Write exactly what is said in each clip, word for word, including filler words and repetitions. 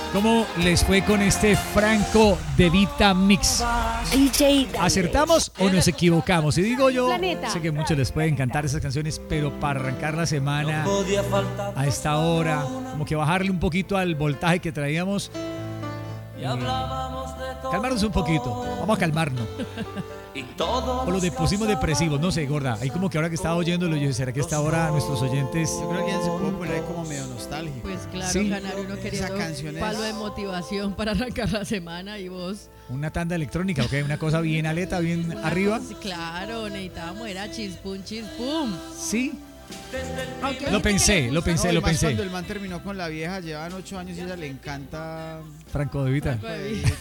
¿Cómo les fue con este Franco De Vita Mix? D J ¿Acertamos o nos equivocamos? Y digo yo, Planeta. sé que a muchos les pueden encantar esas canciones, pero para arrancar la semana a esta hora, como que bajarle un poquito al voltaje que traíamos. Y calmarnos un poquito. Vamos a calmarnos. O lo de pusimos depresivos, no sé, gorda. Ahí como que ahora que estaba oyéndolo, yo ¿será que esta hora nuestros oyentes? Yo creo que ya se puede poner ahí como medio nostálgico. Pues claro, Sí. ganar uno queriendo canción un es- palo de motivación para arrancar la semana y vos. Una tanda electrónica, ¿ok? Una cosa bien aleta, bien Una arriba. cosa- Claro, necesitábamos era chispum, chispum. Sí, Aunque lo hay gente que pensé, le lo gusta pensé, No, y lo más pensé. cuando el man terminó con la vieja, llevan ocho años y a ella le encanta. Franco De Vita. Franco De Vita.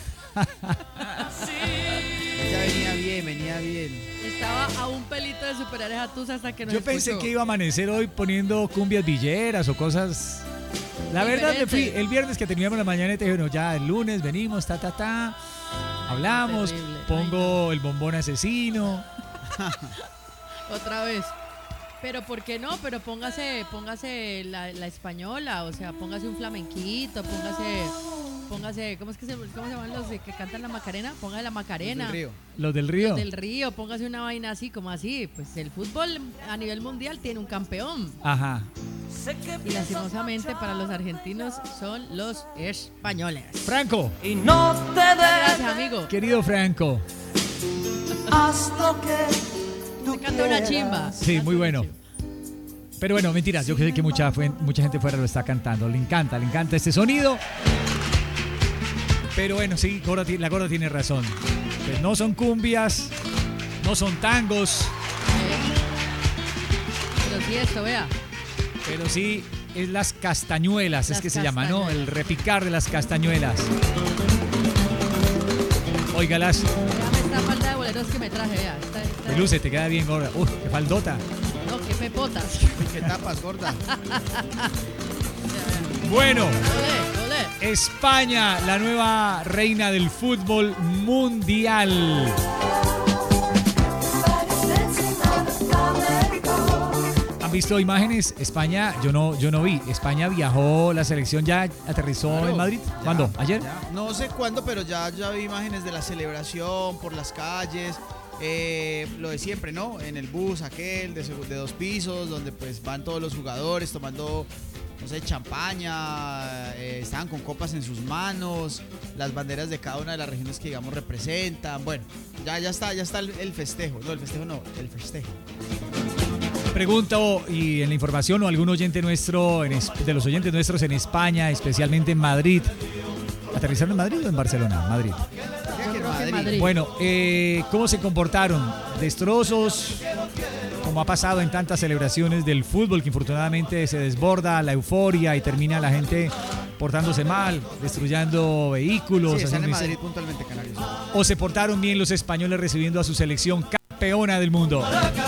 Ella venía bien, venía bien. Estaba a un pelito de superar esa tusa hasta que nos Yo pensé escuchó. que iba a amanecer hoy poniendo cumbias villeras o cosas. La verdad me fui Diferente. el viernes que teníamos la mañana y te dije, bueno, ya el lunes venimos, ta, ta, ta. Hablamos, Terrible. pongo el bombón asesino. Otra vez. Pero ¿por qué no? Pero póngase, póngase la, la española, o sea, póngase un flamenquito, póngase, póngase, ¿cómo es que se, cómo se llaman los de que cantan la Macarena? Póngase la Macarena. Del río. Los del río. Del Río, póngase una vaina así, como así. Pues el fútbol a nivel mundial tiene un campeón. Ajá. Y lastimosamente para los argentinos son los españoles. Franco, Y no te Gracias, dejes amigo. querido Franco. hasta que tú Se canta una quieras. chimba. Sí, Canta muy una bueno. chimba. Pero bueno, mentiras, yo sé que mucha, fue- mucha gente fuera lo está cantando. Le encanta, le encanta este sonido. Pero bueno, sí, Gorda ti- la gorda tiene razón. Pues no son cumbias, no son tangos, Pero sí, esto, vea. pero sí es las castañuelas, es Las que se llama, ¿no? castañuelas. El repicar de las castañuelas. Óigalas, Déjame esta falta de boleros que me traje, vea. Esta- esta- de luce, te queda bien, gorda. Uf, qué faldota. No, qué pepotas. Uy, qué tapas, gorda. Bueno, Ole, ole. España, la nueva reina del fútbol mundial. ¿Han visto imágenes? España, yo no, yo no vi. España viajó, la selección ya aterrizó Claro, en Madrid. ya, ¿Cuándo? ¿Ayer? ya. No sé cuándo, pero ya, ya vi imágenes de la celebración por las calles. Eh, lo de siempre, ¿no? En el bus aquel de, segu- de dos pisos, donde pues van todos los jugadores tomando, no sé, champaña, eh, estaban con copas en sus manos, las banderas de cada una de las regiones que digamos representan. Bueno, ya, ya está, ya está el, el festejo. No, el festejo no, el festejo. Pregunto, y en la información o algún oyente nuestro, en es- de los oyentes nuestros en España, especialmente en Madrid. ¿Aterrizaron en Madrid o en Barcelona? Madrid. Mira que en creo que en Madrid. Madrid. Bueno, eh, ¿cómo se comportaron? ¿Destrozos? Como ha pasado en tantas celebraciones del fútbol, que infortunadamente se desborda la euforia y termina la gente portándose mal, destruyendo vehículos. Sí, están en haciendo Madrid ince- puntualmente, Canarios. ¿O se portaron bien los españoles recibiendo a su selección campeona del mundo?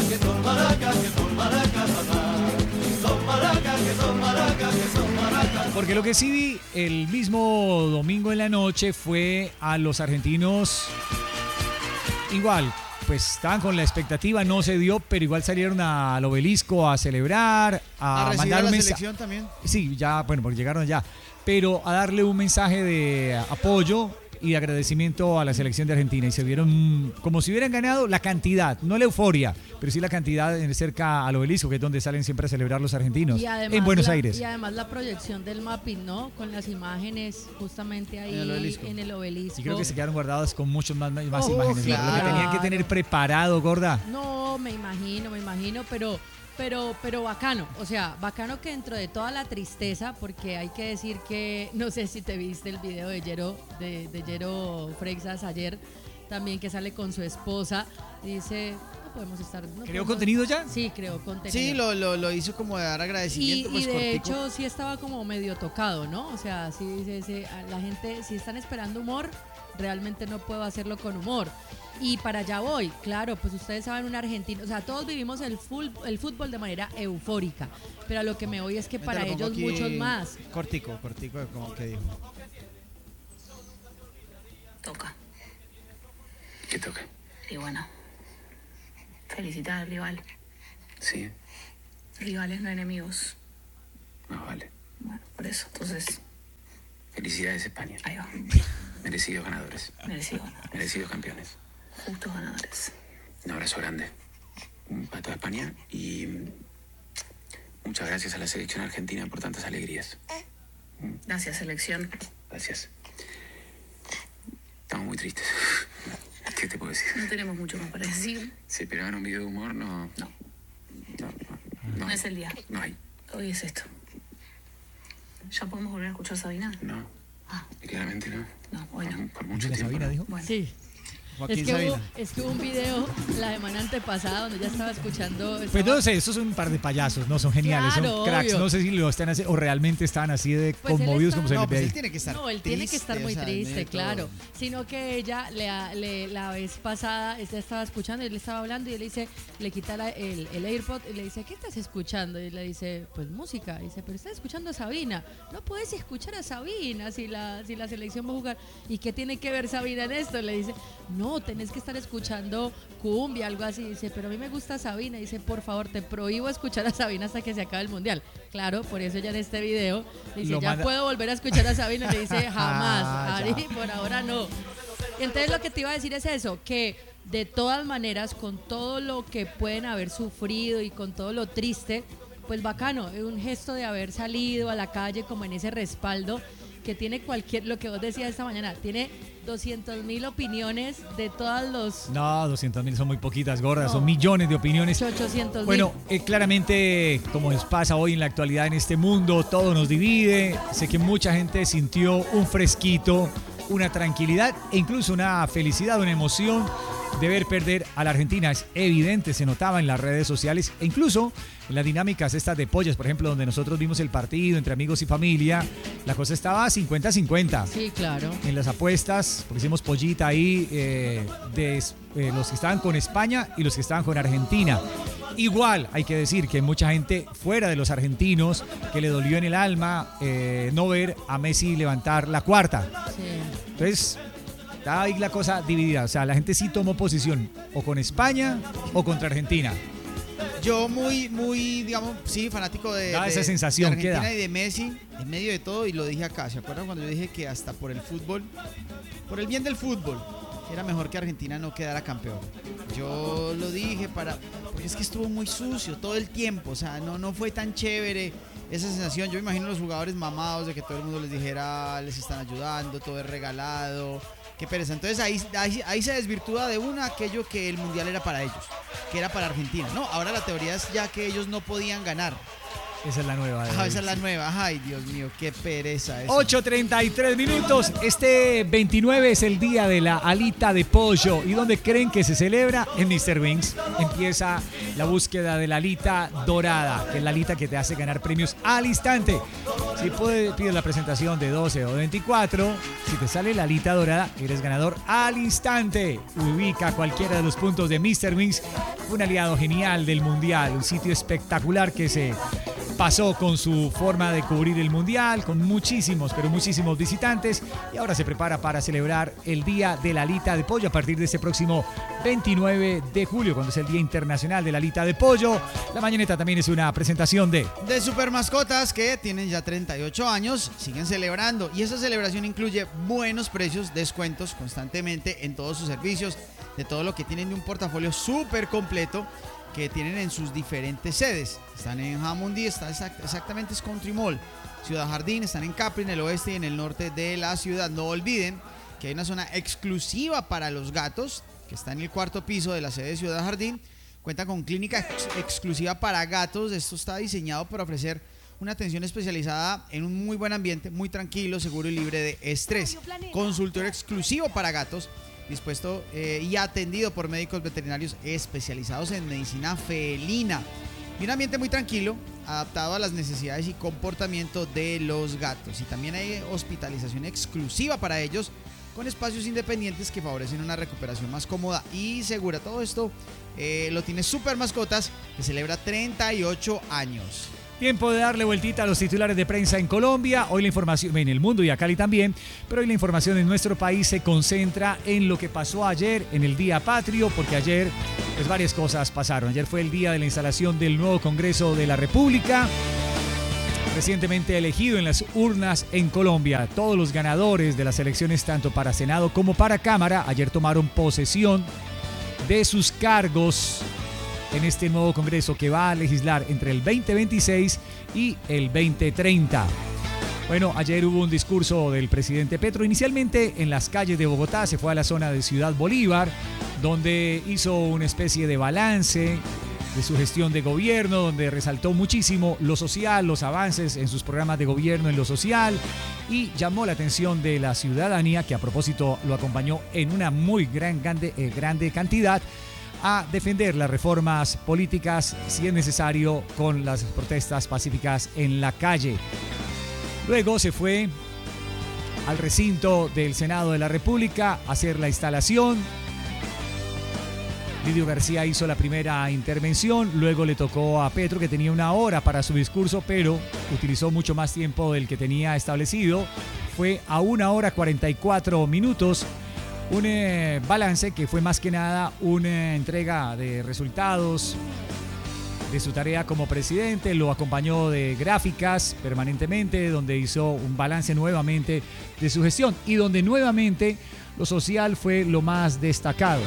Porque lo que sí vi el mismo domingo en la noche fue a los argentinos igual, pues estaban con la expectativa, no se dio, pero igual salieron al obelisco a celebrar, a, A recibir mandar a un la mensaje. selección también. Sí, ya, bueno, porque llegaron ya, pero a darle un mensaje de apoyo y de agradecimiento a la selección de Argentina y se vieron como si hubieran ganado la cantidad, no la euforia, pero sí la cantidad en- cerca al obelisco, que es donde salen siempre a celebrar los argentinos, Y además en Buenos la- Aires. Y además la proyección del mapping, ¿no? Con las imágenes justamente ahí En el obelisco. en el obelisco. Y creo que se quedaron guardadas con muchos más, más Oh, imágenes, lo que claro. tenían que tener preparado, gorda. No, me imagino, me imagino, pero, pero, pero bacano. O sea, bacano que dentro de toda la tristeza, porque hay que decir que, no sé si te viste el video de Jero, de, de Jero Freixas ayer, también que sale con su esposa, dice, no podemos estar... No ¿Creó podemos- contenido ya? Sí, creó contenido. Sí, lo, lo, lo hizo como de dar Y, agradecimiento, y pues de cortico. hecho sí estaba como medio tocado, ¿no? O sea, sí dice, sí, a la gente, si están esperando humor, realmente no puedo hacerlo con humor. Y para allá voy, claro, pues ustedes saben, un argentino, o sea, todos vivimos el, full, el fútbol de manera eufórica, pero a lo que me voy es que Ven, te para lo pongo ellos aquí muchos más. Cortico, cortico, como que dijo. Toca. ¿Qué toca? Y bueno, felicitar al rival. Sí, Rivales no enemigos. más vale. Bueno, por eso. Entonces, Felicidades, España. Ahí va. Merecidos ganadores. Merecidos ganadores. Merecidos campeones. Justos ganadores. Un abrazo grande para toda España y muchas gracias a la selección argentina por tantas alegrías. Gracias, selección. Gracias. Estamos muy tristes. ¿Qué te puedo decir? No tenemos mucho más para decir. ¿Se esperaban un video de humor? No. No. No, no, no, No es el día. no hay. Hoy es esto. ¿Ya podemos volver a escuchar a Sabina? No. Ah, Claramente no. no, hoy no. Por, por mucho ¿Mira tiempo. Sabina no. dijo? Bueno. Sí. Joaquín Es que, hubo, Sabina. es que hubo un video la semana antepasada donde ya estaba escuchando. Pues estaba- no sé, estos son un par de payasos, no son geniales, Claro, son cracks. obvio. No sé si lo están haciendo o realmente están así de Pues él conmovidos está- como se No, les ve pues él ahí. tiene que estar No, él tiene que estar triste, muy o sea, triste, de todo. claro. Sino que ella le, le- la vez pasada, ella estaba escuchando y él estaba hablando y él le dice, le quita la- el, el AirPod y le dice, ¿qué estás escuchando? Y le dice, pues música. Y dice, pero estás escuchando a Sabina. No puedes escuchar a Sabina si la, si la selección va a jugar. ¿Y qué tiene que ver Sabina en esto? Le dice, no, tenés que estar escuchando cumbia, algo así. Dice, pero a mí me gusta Sabina. Dice, por favor, te prohíbo escuchar a Sabina hasta que se acabe el mundial. Claro, por eso ella en este video dice, Lo ya manda- puedo volver a escuchar a Sabina. Le dice, jamás, Ah, ya. Ari, por ahora no. Y entonces lo que te iba a decir es eso, que de todas maneras, con todo lo que pueden haber sufrido y con todo lo triste, pues bacano, es un gesto de haber salido a la calle como en ese respaldo que tiene cualquier, lo que vos decías esta mañana, tiene doscientos mil opiniones de todos los No, doscientos mil son muy poquitas, gordas, No. son millones de opiniones. ochocientos mil. Bueno, eh, claramente, como nos pasa hoy en la actualidad en este mundo, todo nos divide. Sé que mucha gente sintió un fresquito, una tranquilidad e incluso una felicidad, una emoción de ver perder a la Argentina. Es evidente, se notaba en las redes sociales e incluso en las dinámicas estas de pollas, por ejemplo, donde nosotros vimos el partido entre amigos y familia, la cosa estaba cincuenta cincuenta. Sí, claro. En las apuestas, porque hicimos pollita ahí eh, de eh, los que estaban con España y los que estaban con Argentina. Igual hay que decir que hay mucha gente fuera de los argentinos que le dolió en el alma eh, no ver a Messi levantar la cuarta. Sí. Entonces, está ahí la cosa dividida. O sea, la gente sí tomó posición o con España o contra Argentina. Yo muy, muy, digamos, sí, fanático de, Da de- esa sensación, de Argentina queda. y de Messi, en medio de todo, y lo dije acá. ¿Se acuerdan cuando yo dije que hasta por el fútbol, por el bien del fútbol, era mejor que Argentina no quedara campeón? Yo lo dije para, porque es que estuvo muy sucio todo el tiempo, o sea, no, no fue tan chévere esa sensación. Yo me imagino a los jugadores mamados de que todo el mundo les dijera, les están ayudando, todo es regalado. Qué pereza. Entonces ahí, ahí, ahí se desvirtúa de una aquello que el mundial era para ellos, que era para Argentina. No, ahora la teoría es ya que ellos no podían ganar. Esa es la nueva. de Ajá, hoy. esa es la nueva. Ay, Dios mío, qué pereza eso. ocho treinta y tres minutos. Este veintinueve es el día de la alita de pollo. ¿Y dónde creen que se celebra? En mister Wings. Empieza la búsqueda de la alita dorada, que es la alita que te hace ganar premios al instante. Si puedes, pides la presentación de doce o veinticuatro, si te sale la alita dorada, eres ganador al instante. Ubica cualquiera de los puntos de mister Wings, un aliado genial del Mundial, un sitio espectacular que se pasó con su forma de cubrir el Mundial, con muchísimos, pero muchísimos visitantes, y ahora se prepara para celebrar el Día de la Alita de Pollo a partir de este próximo veintinueve de julio, cuando es el Día Internacional de la Alita de Pollo. La mañaneta también es una presentación de... De super mascotas que tienen ya treinta y ocho años, siguen celebrando. Y esa celebración incluye buenos precios, descuentos constantemente en todos sus servicios, de todo lo que tienen de un portafolio súper completo que tienen en sus diferentes sedes. Están en Jamundí, está exact- exactamente es Country Mall, Ciudad Jardín, están en Capri, en el oeste y en el norte de la ciudad. No olviden que hay una zona exclusiva para los gatos, que está en el cuarto piso de la sede de Ciudad Jardín. Cuenta con clínica ex- exclusiva para gatos. Esto está diseñado para ofrecer una atención especializada en un muy buen ambiente, muy tranquilo, seguro y libre de estrés. Consultorio exclusivo para gatos, dispuesto eh, y atendido por médicos veterinarios especializados en medicina felina. Y un ambiente muy tranquilo, adaptado a las necesidades y comportamiento de los gatos. Y también hay hospitalización exclusiva para ellos, con espacios independientes que favorecen una recuperación más cómoda y segura. Todo esto eh, lo tiene Super Mascotas, que celebra treinta y ocho años. Tiempo de darle vueltita a los titulares de prensa en Colombia. Hoy la información, en el mundo y a Cali también, pero hoy la información en nuestro país se concentra en lo que pasó ayer en el Día Patrio, porque ayer pues varias cosas pasaron. Ayer fue el día de la instalación del nuevo Congreso de la República. recientemente elegido en las urnas en Colombia. Todos los ganadores de las elecciones, tanto para Senado como para Cámara, ayer tomaron posesión de sus cargos en este nuevo Congreso que va a legislar entre el veinte veintiséis y el veinte treinta. Bueno, ayer hubo un discurso del presidente Petro, inicialmente en las calles de Bogotá, se fue a la zona de Ciudad Bolívar, donde hizo una especie de balance de su gestión de gobierno, donde resaltó muchísimo lo social, los avances en sus programas de gobierno en lo social, y llamó la atención de la ciudadanía, que a propósito lo acompañó en una muy gran, grande, eh, grande cantidad, a defender las reformas políticas, si es necesario, con las protestas pacíficas en la calle. Luego se fue al recinto del Senado de la República a hacer la instalación. Lidio García hizo la primera intervención, luego le tocó a Petro, que tenía una hora para su discurso, pero utilizó mucho más tiempo del que tenía establecido. Fue a una hora cuarenta y cuatro minutos. Un eh, balance que fue más que nada una entrega de resultados de su tarea como presidente. Lo acompañó de gráficas permanentemente, donde hizo un balance nuevamente de su gestión y donde nuevamente lo social fue lo más destacado.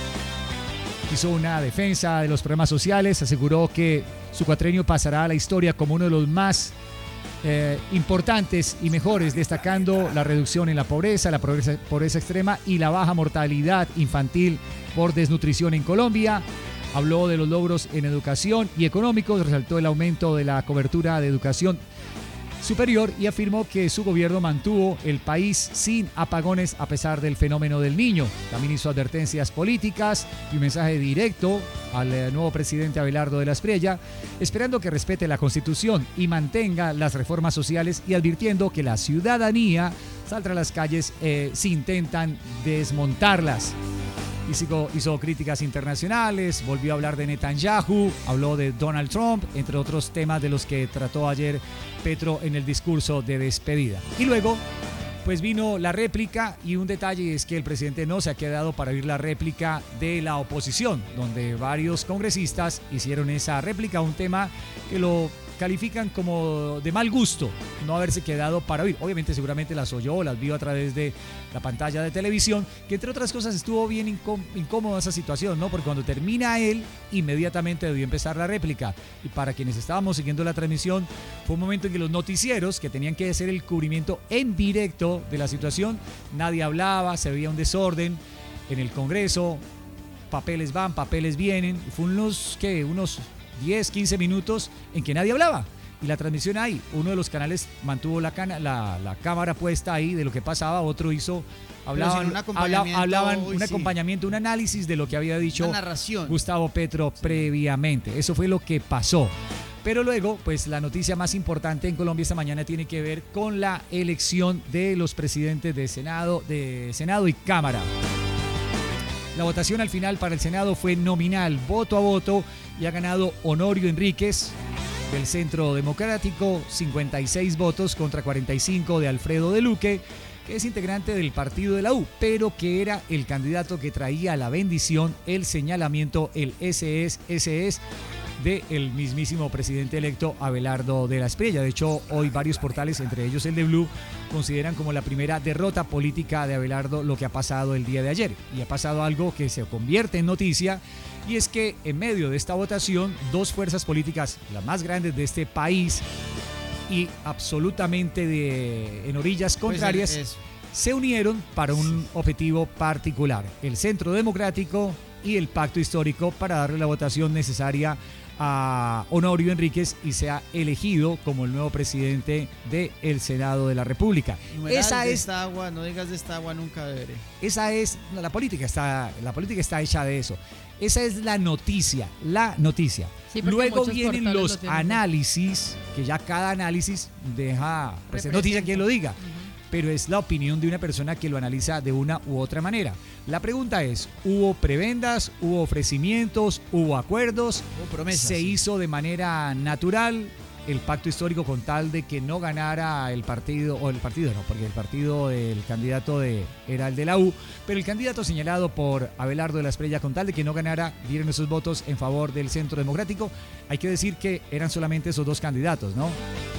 Hizo una defensa de los problemas sociales, aseguró que su cuatrenio pasará a la historia como uno de los más eh, importantes y mejores, destacando la reducción en la pobreza, la pobreza, pobreza extrema y la baja mortalidad infantil por desnutrición en Colombia. Habló de los logros en educación y económicos, resaltó el aumento de la cobertura de educación superior y afirmó que su gobierno mantuvo el país sin apagones a pesar del fenómeno del Niño. También hizo advertencias políticas y un mensaje directo al nuevo presidente Abelardo de la Espriella, esperando que respete la Constitución y mantenga las reformas sociales y advirtiendo que la ciudadanía saldrá a las calles eh, si intentan desmontarlas. Hizo, hizo críticas internacionales, volvió a hablar de Netanyahu, habló de Donald Trump, entre otros temas de los que trató ayer Petro en el discurso de despedida. Y luego, pues vino la réplica, y un detalle es que el presidente no se ha quedado para oír la réplica de la oposición, donde varios congresistas hicieron esa réplica, un tema que lo califican como de mal gusto, no haberse quedado para oír. Obviamente seguramente las oyó, las vio a través de la pantalla de televisión, que entre otras cosas estuvo bien incó- incómoda esa situación, ¿no? Porque cuando termina él, inmediatamente debió empezar la réplica. Y para quienes estábamos siguiendo la transmisión, fue un momento en que los noticieros, que tenían que hacer el cubrimiento en directo de la situación, nadie hablaba, se veía un desorden en el Congreso, papeles van, papeles vienen. Fue unos, ¿qué? Unos diez, quince minutos en que nadie hablaba. Y la transmisión ahí, uno de los canales mantuvo la, cana, la, la cámara puesta ahí de lo que pasaba, otro hizo, hablaban, un acompañamiento, hablaban uy, un acompañamiento, sí. un análisis de lo que había dicho Gustavo Petro sí. previamente. Eso fue lo que pasó. Pero luego, pues la noticia más importante en Colombia esta mañana tiene que ver con la elección de los presidentes de Senado, de Senado y Cámara. La votación al final para el Senado fue nominal, voto a voto, y ha ganado Honorio Enríquez del Centro Democrático, cincuenta y seis votos contra cuarenta y cinco de Alfredo de Luque, que es integrante del partido de la U, pero que era el candidato que traía la bendición, el señalamiento, el ese es, ese es del mismísimo presidente electo Abelardo de la Espriella. De hecho, hoy varios portales, entre ellos el de Blue, consideran como la primera derrota política de Abelardo lo que ha pasado el día de ayer. Y ha pasado algo que se convierte en noticia, y es que en medio de esta votación, dos fuerzas políticas, las más grandes de este país y absolutamente de, en orillas contrarias, pues es, se unieron para un objetivo particular: el Centro Democrático y el Pacto Histórico, para darle la votación necesaria a Honorio Enríquez y sea elegido como el nuevo presidente del Senado de la República. Esa de es esta agua, no digas de esta agua nunca beberé. Esa es no, la política está la política está hecha de eso. Esa es la noticia, la noticia. Sí, luego vienen los análisis, que ya cada análisis deja pues, es noticia quien lo diga. Uh-huh. Pero es la opinión de una persona que lo analiza de una u otra manera. La pregunta es, ¿hubo prebendas, hubo ofrecimientos, hubo acuerdos? Hubo promesas. ¿Se sí. hizo de manera natural el pacto histórico con tal de que no ganara el partido, o el partido no, porque el partido del candidato de, era el de la U, pero el candidato señalado por Abelardo de la Espriella, con tal de que no ganara, dieron esos votos en favor del Centro Democrático? Hay que decir que eran solamente esos dos candidatos, ¿no? Sí, no había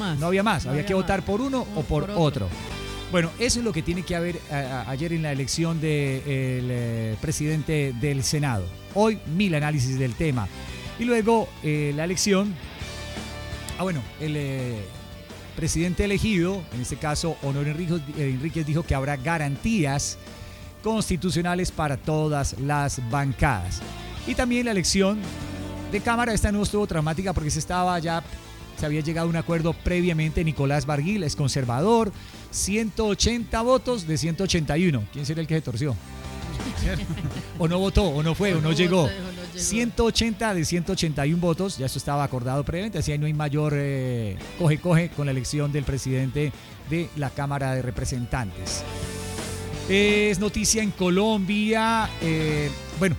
más. No había más, No había había que más. votar por uno No, o por, por otro. otro. Bueno, eso es lo que tiene que haber a, a, ayer en la elección del de eh, presidente del Senado. Hoy, mil análisis del tema. Y luego eh, la elección. Ah, bueno, el eh, presidente elegido, en este caso, Honorio Enríquez, Enríquez, dijo que habrá garantías constitucionales para todas las bancadas. Y también la elección de Cámara, esta no estuvo traumática porque se estaba ya, se había llegado a un acuerdo previamente. Nicolás Barguil es conservador, ciento ochenta votos de ciento ochenta y uno. ¿Quién será el que se torció? O no votó, o no fue, o, o no, no llegó. Votó, o no llegó. ciento ochenta de ciento ochenta y uno votos, ya esto estaba acordado previamente, así ahí no hay mayor eh, coge-coge con la elección del presidente de la Cámara de Representantes. Es noticia en Colombia, eh, bueno,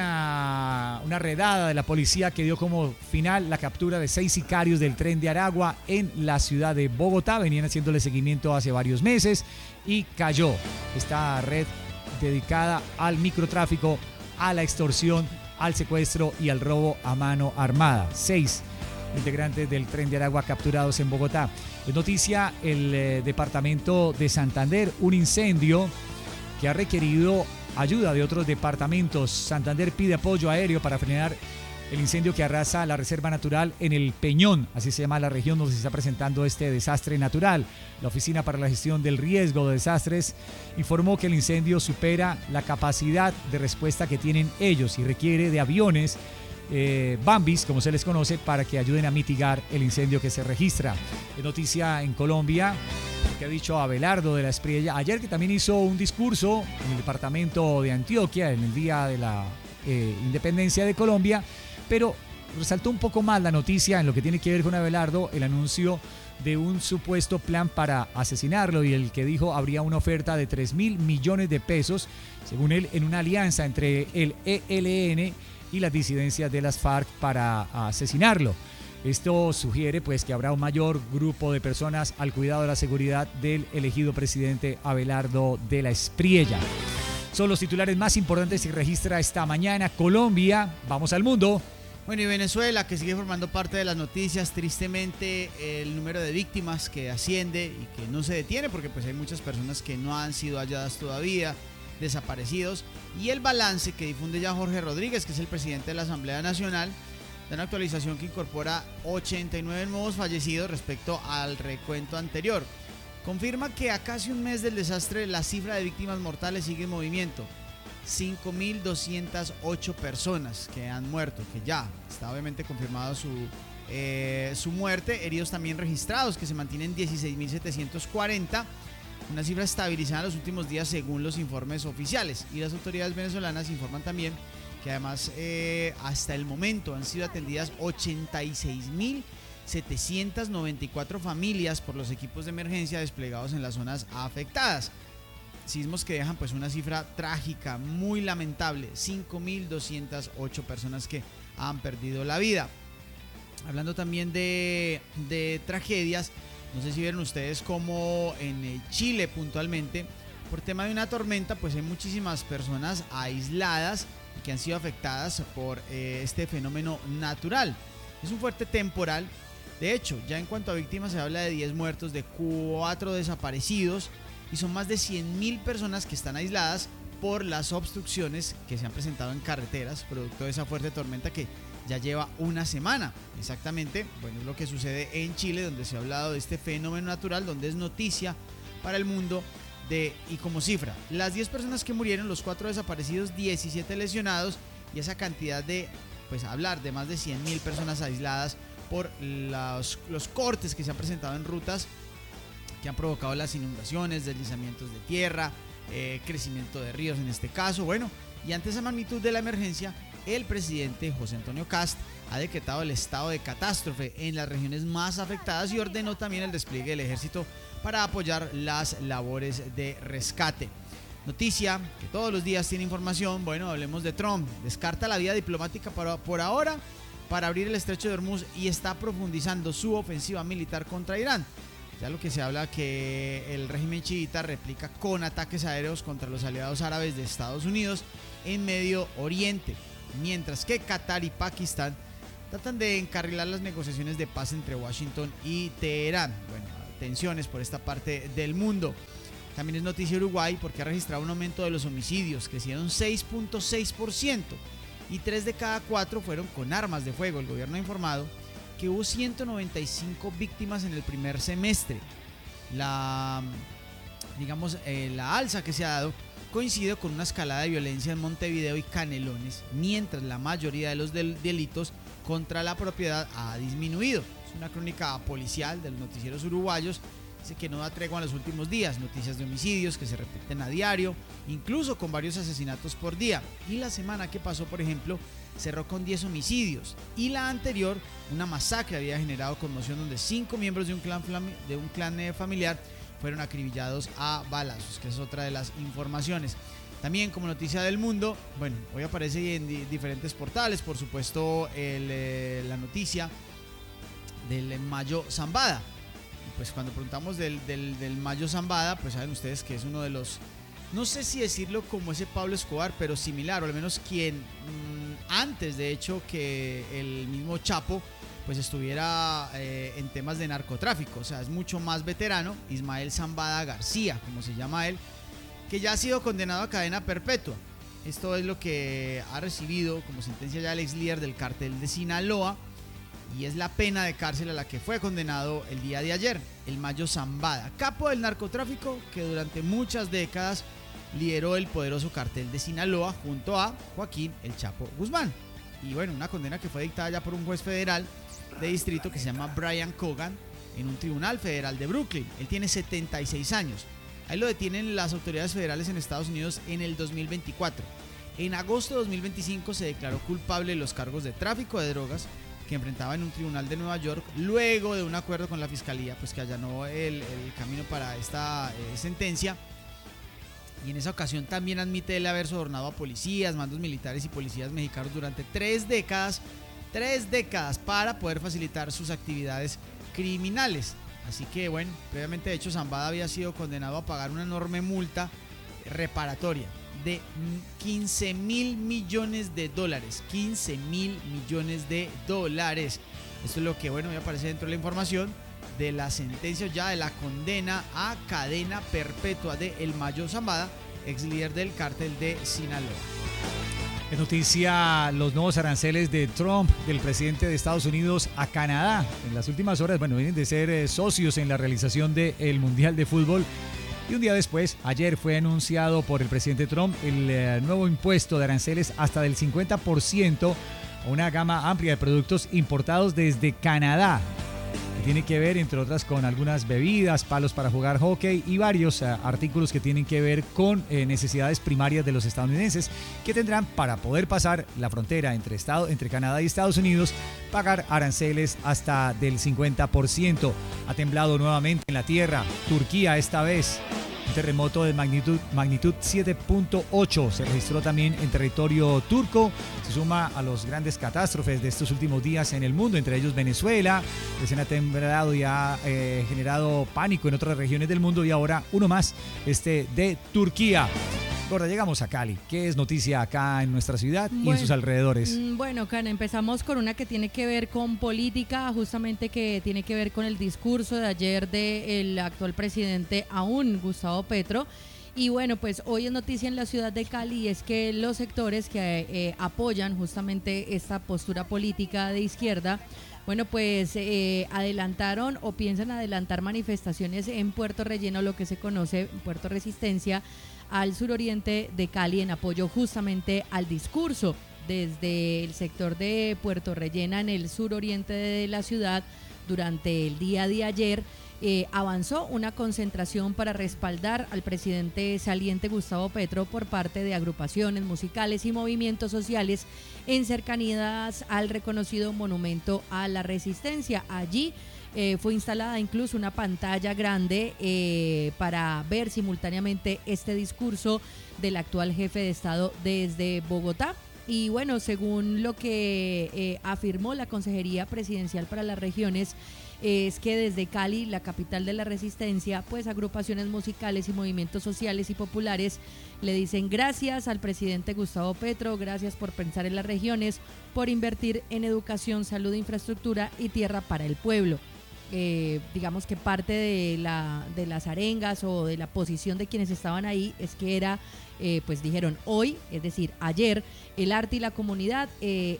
una, una redada de la policía que dio como final la captura de seis sicarios del Tren de Aragua en la ciudad de Bogotá. Venían haciéndole seguimiento hace varios meses y cayó esta red dedicada al microtráfico, a la extorsión, al secuestro y al robo a mano armada. Seis integrantes del Tren de Aragua capturados en Bogotá. Es noticia el eh, departamento de Santander, un incendio que ha requerido ayuda de otros departamentos. Santander pide apoyo aéreo para frenar el incendio que arrasa la reserva natural en el Peñón, así se llama la región donde se está presentando este desastre natural. La Oficina para la Gestión del Riesgo de Desastres informó que el incendio supera la capacidad de respuesta que tienen ellos y requiere de aviones eh, Bambis, como se les conoce, para que ayuden a mitigar el incendio que se registra. Es noticia en Colombia que ha dicho Abelardo de la Espriella ayer, que también hizo un discurso en el departamento de Antioquia en el día de la eh, independencia de Colombia, pero resaltó un poco más la noticia en lo que tiene que ver con Abelardo, el anuncio de un supuesto plan para asesinarlo, y el que dijo habría una oferta de tres mil millones de pesos, según él, en una alianza entre el E L N y las disidencias de las FARC para asesinarlo. Esto sugiere pues que habrá un mayor grupo de personas al cuidado de la seguridad del elegido presidente Abelardo de la Espriella. Son los titulares más importantes que registra esta mañana Colombia. Vamos al mundo. Bueno, y Venezuela, que sigue formando parte de las noticias. Tristemente, el número de víctimas que asciende y que no se detiene, porque pues hay muchas personas que no han sido halladas todavía, desaparecidos. Y el balance que difunde ya Jorge Rodríguez, que es el presidente de la Asamblea Nacional, da una actualización que incorpora ochenta y nueve nuevos fallecidos respecto al recuento anterior. Confirma que a casi un mes del desastre la cifra de víctimas mortales sigue en movimiento. cinco mil doscientas ocho personas que han muerto, que ya está obviamente confirmado su, eh, su muerte. Heridos también registrados, que se mantienen dieciséis mil setecientos cuarenta. Una cifra estabilizada en los últimos días según los informes oficiales. Y las autoridades venezolanas informan también que además eh, hasta el momento han sido atendidas ochenta y seis mil setecientas noventa y cuatro familias por los equipos de emergencia desplegados en las zonas afectadas. Sismos que dejan pues una cifra trágica, muy lamentable, cinco mil doscientas ocho personas que han perdido la vida. Hablando también de, de tragedias, no sé si vieron ustedes como en Chile puntualmente, por tema de una tormenta, pues hay muchísimas personas aisladas que han sido afectadas por eh, este fenómeno natural. Es un fuerte temporal. De hecho, ya en cuanto a víctimas se habla de diez muertos, de cuatro desaparecidos, y son más de cien mil personas que están aisladas por las obstrucciones que se han presentado en carreteras producto de esa fuerte tormenta que ya lleva una semana. Exactamente, bueno, es lo que sucede en Chile, donde se ha hablado de este fenómeno natural, donde es noticia para el mundo. De, y como cifra, las diez personas que murieron, los cuatro desaparecidos, diecisiete lesionados, y esa cantidad de, pues hablar de más de cien mil personas aisladas por los, los cortes que se han presentado en rutas que han provocado las inundaciones, deslizamientos de tierra, eh, crecimiento de ríos en este caso. Bueno, y ante esa magnitud de la emergencia, el presidente José Antonio Kast ha decretado el estado de catástrofe en las regiones más afectadas y ordenó también el despliegue del ejército para apoyar las labores de rescate. Noticia que todos los días tiene información. Bueno, hablemos de Trump. Descarta la vía diplomática para, por ahora para abrir el estrecho de Hormuz y está profundizando su ofensiva militar contra Irán. Ya lo que se habla que el régimen chiita replica con ataques aéreos contra los aliados árabes de Estados Unidos en Medio Oriente, mientras que Qatar y Pakistán tratan de encarrilar las negociaciones de paz entre Washington y Teherán. Bueno, tensiones por esta parte del mundo. También es noticia Uruguay porque ha registrado un aumento de los homicidios, crecieron seis punto seis por ciento y tres de cada cuatro fueron con armas de fuego. El gobierno ha informado que hubo ciento noventa y cinco víctimas en el primer semestre. La, digamos, eh, la alza que se ha dado coincide con una escalada de violencia en Montevideo y Canelones, mientras la mayoría de los del- delitos contra la propiedad ha disminuido. Es una crónica policial de los noticieros uruguayos. Dice que no da tregua en los últimos días, noticias de homicidios que se repiten a diario, incluso con varios asesinatos por día. Y la semana que pasó, por ejemplo, cerró con diez homicidios. Y la anterior, una masacre había generado conmoción donde cinco miembros de un clan, flami- de un clan eh, familiar fueron acribillados a balazos, que es otra de las informaciones. También como noticia del mundo, bueno, hoy aparece en di- diferentes portales, por supuesto, el, eh, la noticia del Mayo Zambada. Pues cuando preguntamos del, del, del Mayo Zambada, pues saben ustedes que es uno de los, no sé si decirlo como ese Pablo Escobar, pero similar, o al menos quien mmm, antes de hecho que el mismo Chapo pues estuviera eh, en temas de narcotráfico, o sea, es mucho más veterano, Ismael Zambada García, como se llama él, que ya ha sido condenado a cadena perpetua. Esto es lo que ha recibido como sentencia ya el ex líder del cártel de Sinaloa, y es la pena de cárcel a la que fue condenado el día de ayer, el Mayo Zambada, capo del narcotráfico que durante muchas décadas lideró el poderoso cartel de Sinaloa junto a Joaquín El Chapo Guzmán. Y bueno, una condena que fue dictada ya por un juez federal de distrito que se llama Brian Cogan en un tribunal federal de Brooklyn. Él tiene setenta y seis años. Ahí lo detienen las autoridades federales en Estados Unidos en el dos mil veinticuatro. En agosto de dos mil veinticinco se declaró culpable de los cargos de tráfico de drogas que enfrentaba en un tribunal de Nueva York luego de un acuerdo con la fiscalía, pues que allanó el, el camino para esta eh, sentencia. Y en esa ocasión también admite él haber sobornado a policías, mandos militares y policías mexicanos durante tres décadas, tres décadas para poder facilitar sus actividades criminales. Así que bueno, previamente de hecho Zambada había sido condenado a pagar una enorme multa reparatoria de quince mil millones de dólares, quince mil millones de dólares. Esto es lo que, bueno, me aparece dentro de la información de la sentencia ya de la condena a cadena perpetua de El Mayo Zambada, ex líder del cártel de Sinaloa. Es noticia los nuevos aranceles de Trump, del presidente de Estados Unidos, a Canadá. En las últimas horas, bueno, vienen de ser eh, socios en la realización del Mundial de Fútbol. Y un día después, ayer fue anunciado por el presidente Trump el eh, nuevo impuesto de aranceles hasta del cincuenta por ciento a una gama amplia de productos importados desde Canadá, que tiene que ver, entre otras, con algunas bebidas, palos para jugar hockey y varios uh, artículos que tienen que ver con eh, necesidades primarias de los estadounidenses, que tendrán, para poder pasar la frontera entre, Estado, entre Canadá y Estados Unidos, pagar aranceles hasta del cincuenta por ciento. Ha temblado nuevamente en la tierra, Turquía esta vez. Un terremoto de magnitud, magnitud siete punto ocho se registró también en territorio turco. Se suma a los grandes catástrofes de estos últimos días en el mundo, entre ellos Venezuela, que se ha temblado y ha eh, generado pánico en otras regiones del mundo, y ahora uno más, este de Turquía. Gorda, llegamos a Cali. ¿Qué es noticia acá en nuestra ciudad y Bueno, en sus alrededores? Bueno, Can, empezamos con una que tiene que ver con política, justamente que tiene que ver con el discurso de ayer del actual presidente aún, Gustavo Petro. Y bueno, pues hoy es noticia en la ciudad de Cali, y es que los sectores que eh, apoyan justamente esta postura política de izquierda, bueno, pues eh, adelantaron o piensan adelantar manifestaciones en Puerto Relleno, lo que se conoce Puerto Resistencia, al suroriente de Cali, en apoyo justamente al discurso. Desde el sector de Puerto Rellena, en el suroriente de la ciudad, durante el día de ayer, eh, avanzó una concentración para respaldar al presidente saliente Gustavo Petro por parte de agrupaciones musicales y movimientos sociales en cercanías al reconocido Monumento a la Resistencia. Allí Eh, fue instalada incluso una pantalla grande eh, para ver simultáneamente este discurso del actual jefe de Estado desde Bogotá. Y bueno, según lo que eh, afirmó la Consejería Presidencial para las Regiones, es que desde Cali, la capital de la resistencia, pues agrupaciones musicales y movimientos sociales y populares le dicen gracias al presidente Gustavo Petro, gracias por pensar en las regiones, por invertir en educación, salud, infraestructura y tierra para el pueblo. Eh, digamos que parte de, la, de las arengas o de la posición de quienes estaban ahí es que era, eh, pues dijeron hoy, es decir, ayer, el arte y la comunidad eh,